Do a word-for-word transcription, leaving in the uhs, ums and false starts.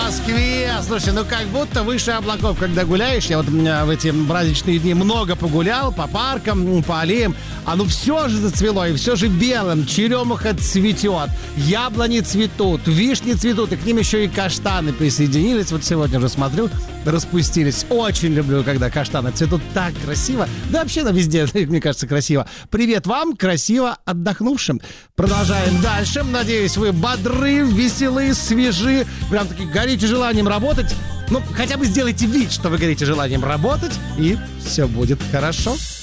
Москве. Слушай, ну как будто выше облаков, когда гуляешь. Я вот в эти праздничные дни много погулял по паркам, по аллеям. А ну все же зацвело, и все же белым. Черемуха цветет, яблони цветут, вишни цветут, и к ним еще и каштаны присоединились. Вот сегодня уже смотрю, распустились. Очень люблю, когда каштаны цветут так красиво. Да вообще на везде, мне кажется, красиво. Привет вам, красиво отдохнувшим. Продолжаем дальше. Надеюсь, вы бодры, веселы, свежи. Прям таки горите желанием работать. Ну, хотя бы сделайте вид, что вы горите желанием работать, и все будет хорошо.